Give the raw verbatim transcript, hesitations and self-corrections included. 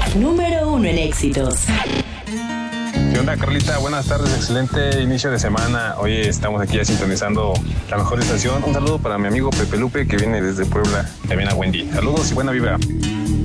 número uno en éxitos. ¿Qué onda, Carlita? Buenas tardes, excelente inicio de semana. Hoy estamos aquí ya sintonizando la mejor estación. Un saludo para mi amigo Pepe Lupe, que viene desde Puebla. También a Wendy. Saludos y buena vibra.